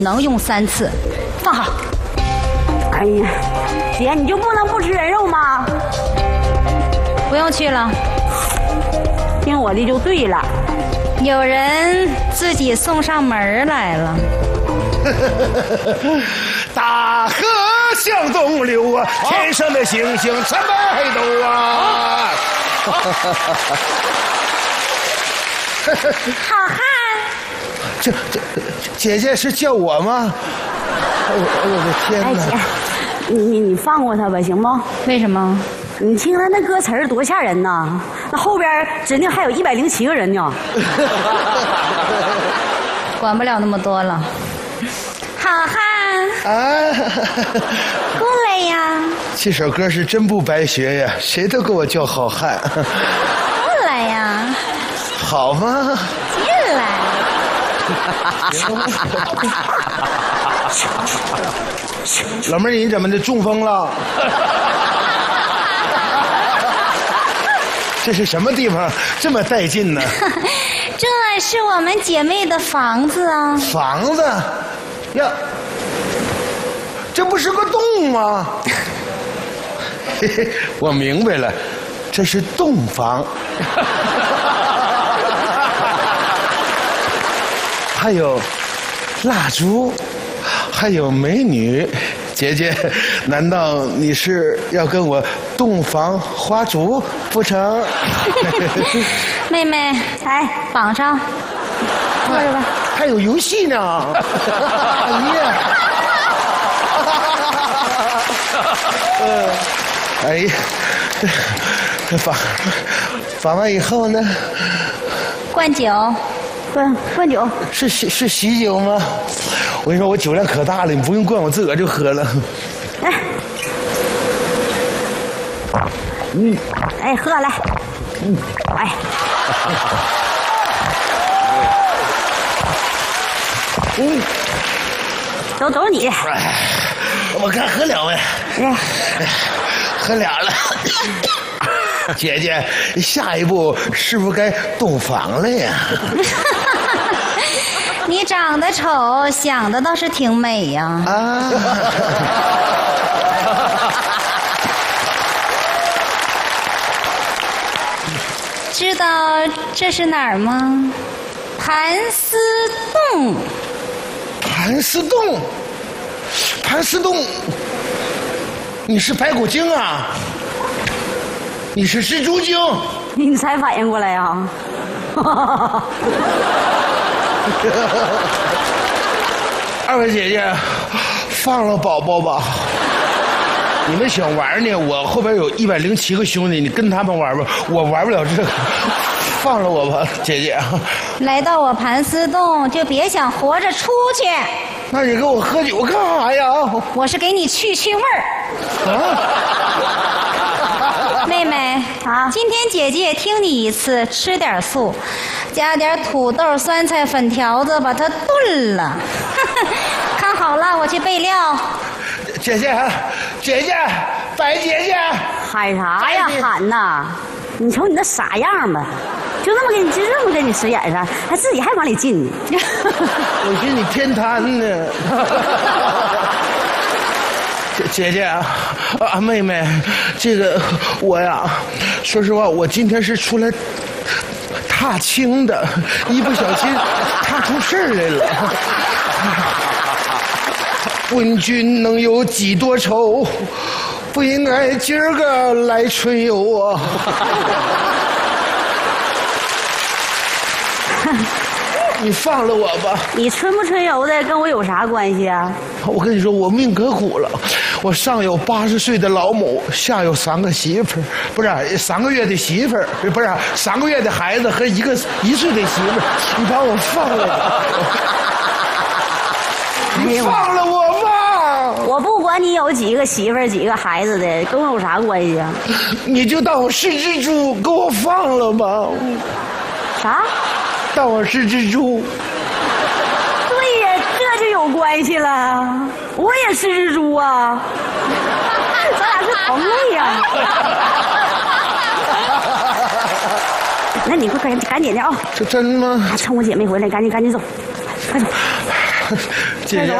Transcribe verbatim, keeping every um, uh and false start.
能用三次，放好。 哎呀，姐，你就不能不吃人肉吗？ 不用去了， 听我的就对了。 有人自己送上门来了。 大河向东流啊，天上的星星参北斗啊。 好汉， 这这姐姐是叫我吗？哎呦哎呦我的天哎， 哪！ 姐，你你你放过他吧，行不？ 为什么？ 你听他那歌词儿多吓人呐！那后边指定还有一百零七个人呢。 管不了那么多了。好汉， 啊， 过来呀！ 这首歌是真不白学呀，谁都给我叫好汉。 过来呀！ 好吗？ 进来。 老妹儿，你怎么的中风了？这是什么地方这么带劲呢？ 这是我们姐妹的房子啊。 房子呀，这不是个洞吗？嘿嘿，我明白了，这是洞房。还有蜡烛，还有美女。姐姐，难道你是要跟我洞房花烛不成？ 妹妹， 哎， 绑上，坐着吧。 还有游戏呢！哎呀，呃，哎呀，这绑绑完以后呢？ 灌酒， 灌灌酒。 是喜是喜酒吗？我跟你说，我酒量可大了，你不用灌，我自个儿就喝了。 来，嗯，哎，喝来，嗯，哎，嗯，都都是你的。 我看喝了没？ 哎， 喝了了。姐姐，下一步是不是该洞房了呀？ 你长得丑，想的倒是挺美呀。 啊！ 知道这是哪儿吗？盘丝洞。 盘丝洞，盘丝洞，你是白骨精啊？你是蜘蛛精？ 你才反应过来呀？ 二位姐姐，放了宝宝吧。你们想玩呢？我后边有一百零七个兄弟，你跟他们玩吧，我玩不了这个。放了我吧，姐姐。 来到我盘丝洞，就别想活着出去。 那你给我喝酒干啥呀？ 我是给你去去味儿。 啊！ 妹妹啊，今天姐姐听你一次，吃点素，加点土豆、酸菜、粉条子，把它炖了。看好了，我去备料。 姐姐，姐姐，白姐姐， 喊啥呀？喊呐！你瞅你那傻样吧，就这么给你，就这么给你使眼色，还自己还往里进呢。 我寻思你偏瘫呢。姐姐姐啊，啊妹妹，这个我呀，说实话，我今天是出来踏青的，一不小心踏出事儿来了。问君能有几多愁？不应该今儿个来春游啊！你放了我吧！ 你春不春游的跟我有啥关系啊？ 我跟你说，我命可苦了，我上有八十岁的老母，下有三个媳妇儿，不是三个月的媳妇儿，不是三个月的孩子和一个一岁的媳妇儿，你把我放了吧！你放了我吧！ 我不管你有几个媳妇儿、几个孩子的，跟我有啥关系啊？ 你就当我是蜘蛛，给我放了吧！ 啥？ 当我是蜘蛛？ 对呀，这就有关系了。我也是蜘蛛啊，咱俩是同类呀。那你快赶赶紧的啊！ 这真吗？ 趁我姐妹回来，赶紧赶紧走，快走！ 姐姐。